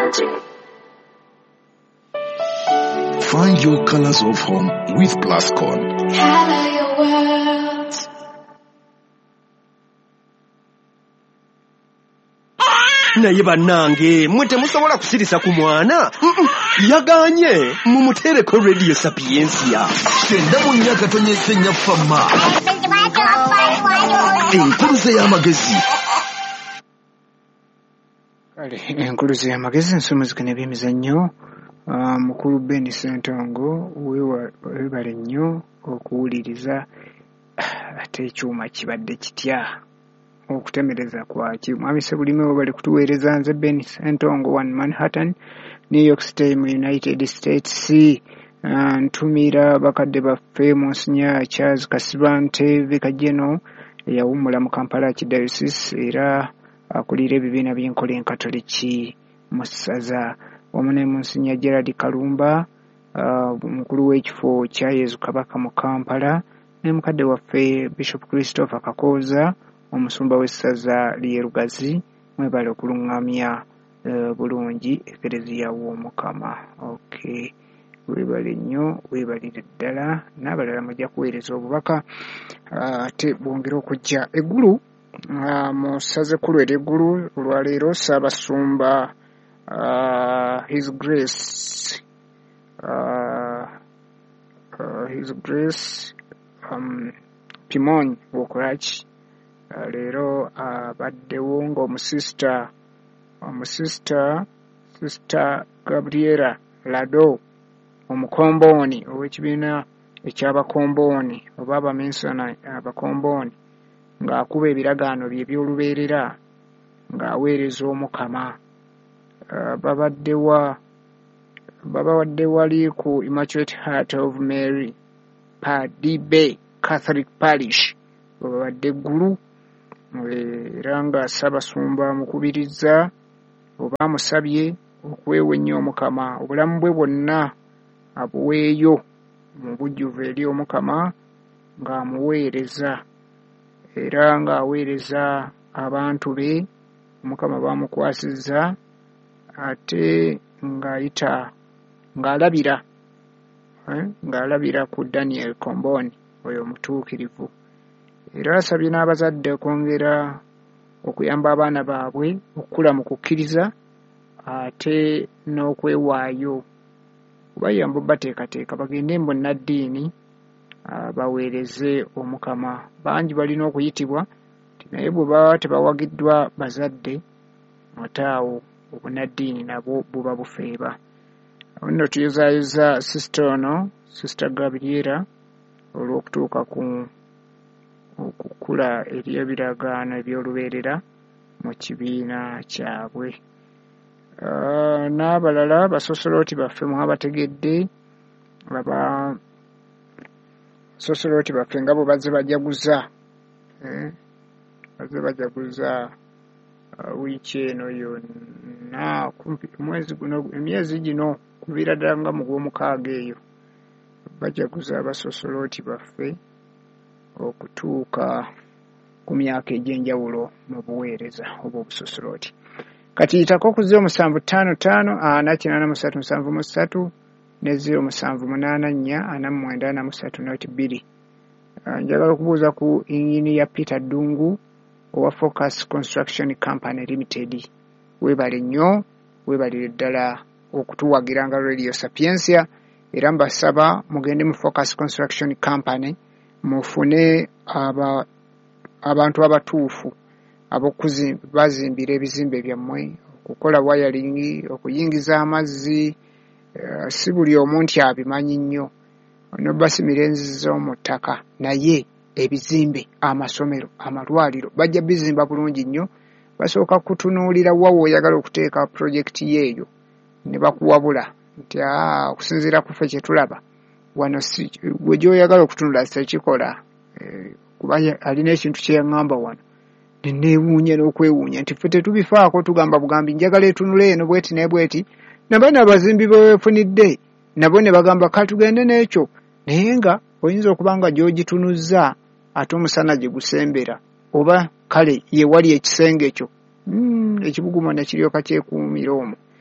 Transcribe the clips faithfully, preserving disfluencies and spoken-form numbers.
Find your colors of home with Plascon. Color your world. Naye bannange mwe temusobola kusirisa ku mwana yaganye mumutereko Radio Sapiensia Senda mu myaka tonyesenya fama enkuluze y'amagezi kale enkuluze y'amagezi nsomezekanya ebyemizannyo mukulu Ben Ssentongo weebale nnyo okuwuliriza ate ekyuma kibadde kitya okutemereza kwaki mwami Sebulime bali kutuweereza nze Ben Ssentongo one Manhattan New York State mu United States uh, ntumira bakadde baffe Monsignor Charles Kasibante Vikajeno yawumula mu Kampala Archdiocese era akulira ebibiina by'enkola enkatoliki mu ssaza wamu ne Monsignor Gerald Kalumba uh, mukulu w'ekifo kya Yezu Kabaka mu Kampala ne mukadde waffe Bishop Christopher Kakoza omusumba w'essaza Lyerugazi mwebale okulungamya uh, bulungi ekereziya w'omukama. Okay, weebale nnyo weebalire ddala n'abalala mujja kuweereza obubaka ate uh, bwongera okujja eggulu uh, mu ssaza ekkulu ery'eggulu olwaleero Ssaabasumba uh, His Grace uh, uh, His Grace um, Pimonyi Wokoraki Uh, leero abaddewo uh, ng'omusista omusista Sister Gabriela Lado omukombooni ow'ekibiina eky'abakombooni oba abaminsona abakombooni ng'akuba ebiragaano bye by'olubeerera ng'aweereza omukama uh, babaddewa babadde wali ku Immaculate Heart of Mary Padibe Catholic Parish babadde eggulu era nga Ssaabasumba mukubiriza oba amusabye okwewa ennyo omukama obulamu bwe bwonna abuweeyo mu bujjuvu eri omukama ng'amuweereza era ng'aweereza abantu be omukama bamukwasizza ate ng'ayita ng'alabira eh, ng'alabira ku Daniel Komboni oyo omutuukirivu era asabye n'abazadde okwongera okuyamba abaana baabwe okukula mu kukkiriza ate n'okwewaayo bayamba bateekateeka bagende mu bonnaddiini baweereze omukama. Bangi balina okuyitibwa naye bwe baba tebawagiddwa bazadde ate awo obunnaddiini nabwo buba bufeeba. Nno tuyozaayoza sisita ono Sister Gabriela olw'okutuuka ku okukula eri ebiragaano eby'olubeerera mu kibiina kyabwe. Uh, n'abalala basosolooti baffe mwabategedde aba sosolooti baffe nga bo bazze bajaguza eh? bazze bajaguza uh, wiiki eno yonna omwezi guno emyezi gino kuviira ddala nga mu gw'omukaaga eyo bajaguza abasosolooti baffe okutuuka ku myaka egy'enjawulo mu buweereza oba obusosolooti. Kati yitako ku ziro musanvu ttaano ttaano ana kinaana musatu musanvu mu ssatu ne ziro musanvu munaana nnya ana mu mwenda ana mu ssatu noti bbiri. Njagala okubuuza ku ingini ya Peter Ddungu owa Focus Construction Company Limited. Weebale nnyo weebalire ddala okutuwagira nga Radio Sapiensia era mbasaba mugende mu Focus Construction Company mufune aba abantu abatuufu abokuzimbira ebizimbe byammwe okukola wiring okuyingiza amazzi uh, si buli omu nti abimanyi nnyo no basimira enzizi mu ttaka naye ebizimbe amasomero amalwaliro bajja bizimba bulungi nnyo basooka kutunuulira wawo oyagala okuteeka projekiti yeeyo ne bakuwabula nti aa okusinziira ku ffe kye tulaba wano si gwe gy'oyagala okutunula sekikola eh, kuba alina ekintu kye yaŋŋamba wano neewuunya n'okwewuunya nti ffe tetubifaako tugamba bugambi njagala etunule eno bweti ne bweti nabana abazimbi beweefunidde nabo ne bagamba katugende n'ekyo naye nga oyinza okuba nga gy'ogitunuzza ate omusana gye gusembera oba kale ye wali ekisenge ekyo mm, ekibuguma ne kiryoka kyekuumira omwo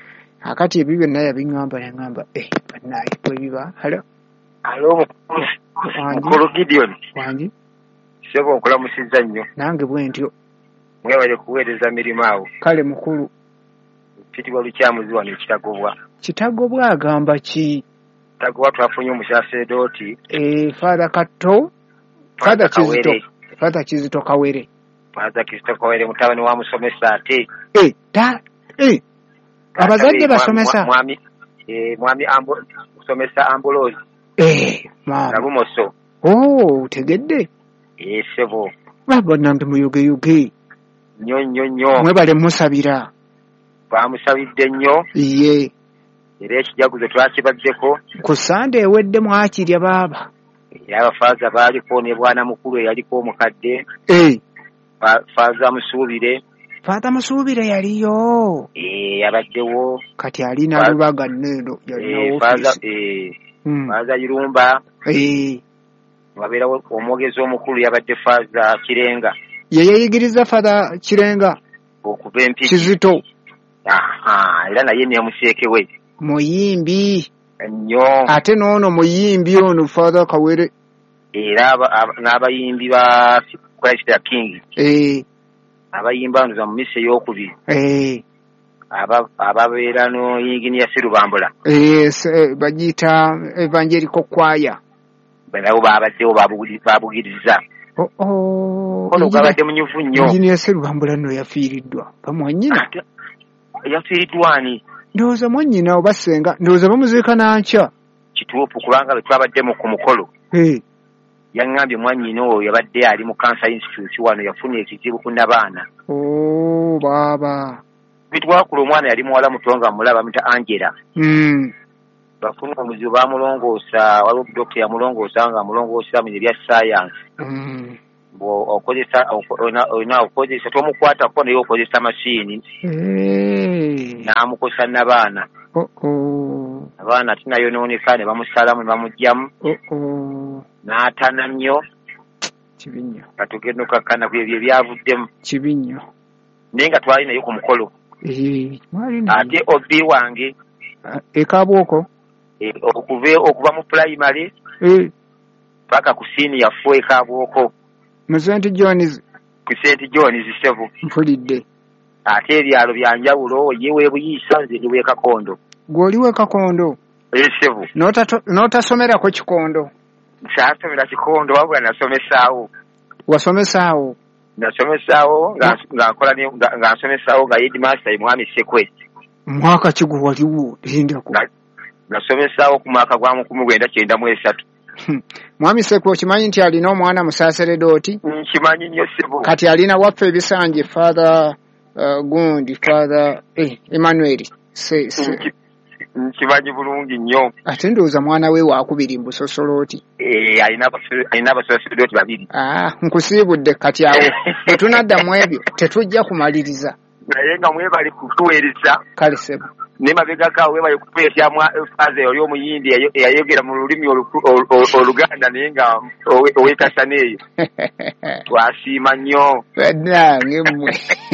akati ebyo byonna yabiŋŋamba yaŋŋamba eh bannaye bwe biba halo alo mukulu Gideon wangi sebo nkulamusizza nnyo nange bwe ntyo mwebale kuweereza mirimu awo kale mukulu kitibwa lukyamuzi wano ekitagobwa kitagobwa agamba ki kitagobwa twafunye omusaaseredooti eh Father Kato Father Kizito Father Kizito Kawere Father Kizito Kawere mutabani wa musomesa ate eh ta eh abazadde basomesa mwami eh mwami ambo musomesa Ambolozi eh mama nabumoso oh tegedde eh sebo baba nambe muyoge yoge nnyo nnyo nnyo mwebale musabira bamusabidde nnyo iye era ekijaguzo twakibaddeko ku Sunday ewedde mwakirya baba era abafaaza baaliko ne bwana mukulu eyaliko omukadde eh faaza musuubire Father Musuubire yaliyo eh yabaddewo kati alina lubaga nneeno yalina faaza eh faaza Irumba eh wabeerawo omwogezi omukulu yabadde faaza Kirenga ye yayigiriza Father Kirenga okuva empiki Kizito aha era naye ne museekewe muyimbi nnyo ate noono muyimbi ono Father Kawere era n'abayimbi ba Christ the King eh abayimba nza mu mise y'okubiri eh aba ababeera no Engineer Serubambula eh bagita evangelical choir banawo babaddewo babugiriza oh oh ono gabadde munyuvu nnyo Engineer Serubambula no yafiiriddwa bamwanyina yafiiriddwa ani ndowooza mwanyina oba senga ndowooza bamuziika nankya kituufu kubanga bwe twabadde mu ku mukolo eh yaŋŋambye mwanyina oyo yabadde ali mu Cancer Institute wano yafuna ekizibu ku nabaana oh baba bitwakula omwana yali muwala mutonga mulaba muta Angela mm bafuna omuzibu bamulongoosa waliwo dokita yamulongoosa nga amulongoosa mu bya science mm bo okozesa olina okozesa tomukwatako naye okozesa masiini eh n'amukosa nabaana oh oh abaana tinayonooneka ne bamusalamu ne bamugjamu oh oh n'atana nnyo kibinyo katugenda okakkana ku ebyo ebyavuddemu kibinyo naye nga twali naye ku mukolo eh mwali ate obi wange ekabwoko okuva okuva mu primary eh paka ku senior four ekabwoko mu Saint John's ku Saint John's sevu mpulidde ate ebyalo bya njawulo yewe buyisa nze ndiwe Kakondo gwoliwe Kakondo eh sevu nota notasomera ko Kikondo nkyasomera Kikondo wabula nasomesaawo wasomesaawo nasomesaawo nga nkola nga nsomesaawo nga headmaster Mwami Sekwe mwaka kigu waliwo lindako nasomesaawo ku mwaka gwa mu gwenda kyenda mu esatu Mwami Sekwe okimanyi nti alina omwana musaaseredooti nkimanyi nnyo sebo kati alina waffe ebisanje Father uh, Gundi Father eh, Emmanuel se, se. nkimanyi bulungi nnyo ate ndowooza mwana we waakubiri mbusosolooti eh alina alina abasaaseredooti babiri ah nkusiibudde kati awo bwe tunaddamu ebyo tetujja kumaliriza naye nga mwebali kutuweereza kale sebo ne mabega kawo webali kutuweereza faze oli omuyindi eyayogera mu lulimi Oluganda naye nga owekasana eyo twasiima nnyo nange mmwe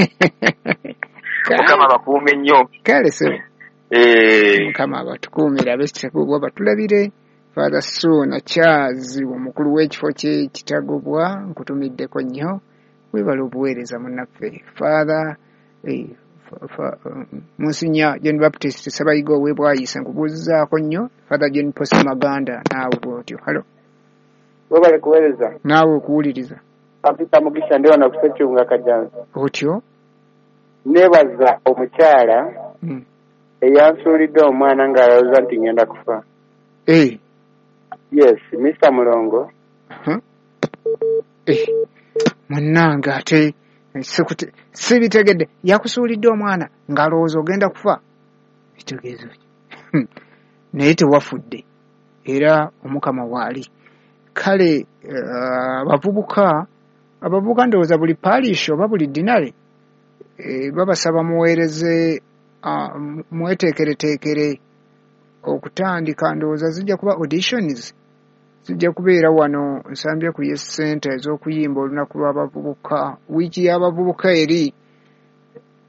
Mukama bakuume nnyo kale sebo eh Mukama abatukuumira ab'ekitagobwa batulabire Father Suna Charles omukulu w'ekifo kye kitagobwa nkutumiddeko nnyo webala obuweereza munnaffe Father eh Monsignor John Baptist Sabayigo webwayise nkubuuzaako nnyo Father John Posi Maganda naawe bwotyo halo webale kuweereza naawe okuwuliriza Afrika Mugisha ndio na kusekyunga kajansi otyo nebaza omukyala mm. eyansuulidde omwana ng'alowooza nti ngenda kufa eh yes Mister Mulongo huh? eh munnange ate sikute sibitegedde yakusuulidde omwana ng'alowooza ogenda kufa kitegeezo naye tewafudde era omukama waali kale abavubuka uh, abavubuka ndowooza buli parish oba buli dinale e, babasaba muweereze uh, mweteekereteekere okutandika ndowooza zijja kuba auditions zijja kubeera wano nsambye ku Yes Center ez'okuyimba olunaku lw'abavubuka wiiki y'abavubuka eri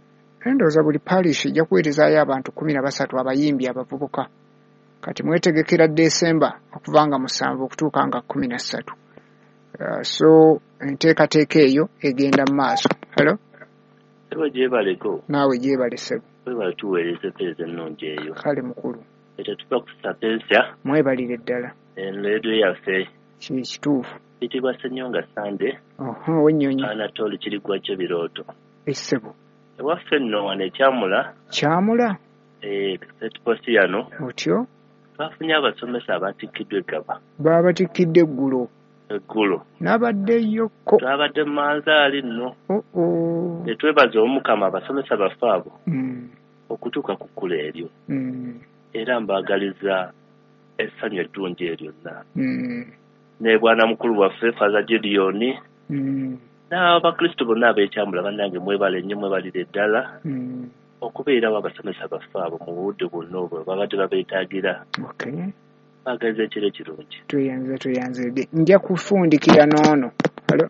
Endowooza buli parish ejja kuweerezaayo abantu kumi na basatu abayimbi abavubuka. Kati mwetegekera Desemba okuva nga musanvu okutuuka nga kumi na ssatu. Uh, so enteekateeka eyo egenda mu maaso. Hello? Sebo gyebaleko. Naawe gyebale ssebo. Webale tuweereze peeza ennungi eyo. Kale mukulu. Era tuba kusapensya. Mwebalire ddala. Enredio yaffe. Kiri kituufu. Kitibwa Ssenyonga Sande. Oho, w'ennyonyi. Anatoli Kirigwa ky'ebirooto. Essebo. Ewaffe nno wano ekyamula. Kyamula? Eh, setposti yano. Otyo? Bafunye abasomesa abatikkiddwa eggaba. Baabatikidde eggulo. Eggulo. Nabaddeyokko. Twabadde mu manzaali nno. Oh-oh. Netwebaza Omukama abasomesa baffe abo. Mm. Okutuuka ku kkula eryo. Mm. Era mbaagaliza essanyu eddungi eryonna. Mm. Ne bwana mukulu waffe Father Gideon. Mm. N'abakristo bonna ab'ekyamula bannange mwebale nnyo mwebalire ddala. Mm. Okubeerawo abasomesa baffe abo mu budde bwonna obwo babadde babeetaagira. Okay. Baagaliza ekiro ekirungi. Tweyanze tweyanze. Nja kufundikira n'ono. Hello?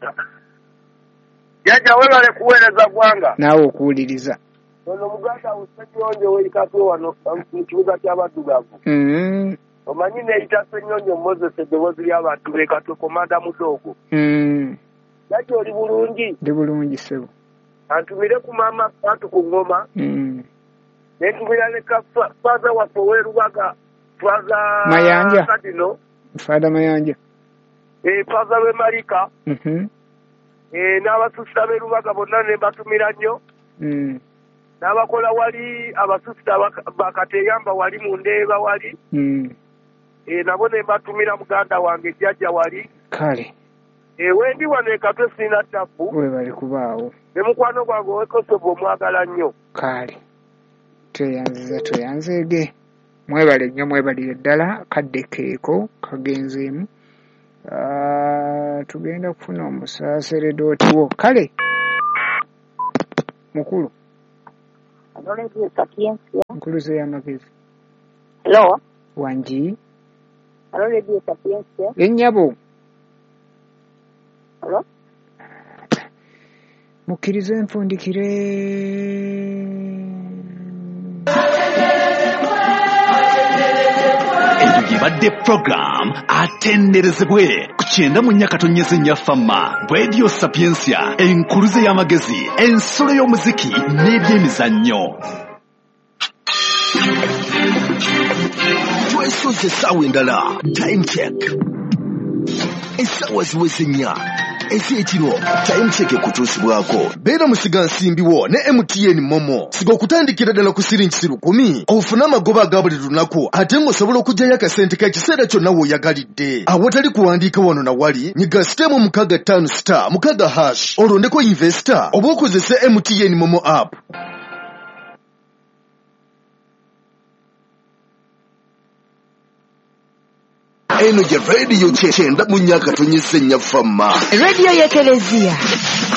Jajja webale kuweereza ggwanga. Naawe okuwuliriza. Ono muganda Ssenyonjo w'erikatwe wano mu kibuga ky'abaddugavu. Mm. Omanyi n'eyita Ssenyonjo Moses eddoboozi ly'abantu b'ekatwe komanda Mudogo. Mm. Jajja oli bulungi. Ndi bulungi ssebo. Antumire ku maama Faatu ku ngoma. Mm. Nentumira ne Faaza waffe ow'erubaga. Faaza Mayanja. Kadino. Fada Mayanja. Eh, Faaza lwe Malika. Mhm. Eh, n'abasusita b'erubaga bonna ne batumira nnyo. Mm. N'abakola wali abasusita bakateyamba wali mu ndeeba wali. Mm. Eh, nabo ne batumira muganda wange jjajja wali. Kale. Eh, wendi wano ekatwe sina ttapu. Webale kubaawo. Ne mukwano gwange ow'ekosovo omwagala nnyo. Kale. Tweyanziza tweyanzeege. Mwebale nnyo mwebalire ddala kadde keeko kagenzeemu. Uh, tugenda kufuna omusaaseredooti wo. Kale. Mukulu. Radio Sapiensia. Nkuluze y'amagezi. Hello. Wanji. Hello, Radio Sapiensia. Ennyabo. Hello. Mukkirize nfundikire. Eyo yebadde program atenderezebwe ku kyenda mu Nyakatonnyeze Nnyafama Radio Sapiensia, enkuluze y'amagezi, ensolo y'omuziki n'ebyemizannyo. Twesoze essaawa endala. Time check. Essaawa ziweze nnya ez'ekiro. Time check ekutuusibwako. Beera musiga nsimbiwo ne M T N Momo. Siga okutandikira ddala ku siringi lukumi ofune amagoba aga buli lunaku, ate ng'osobola okuggyayo akasente k'ekiseera kyonna w'oyagalidde. Awatali kuwandiika wano na wali, nyiga sitemu mukaaga ttaano star mukaaga hash olondeko investor oba okozese M T N Momo app. Eno gye radio kyenda mu Nyakatonnyeze Nnyafama. Radio y'Ekelezia.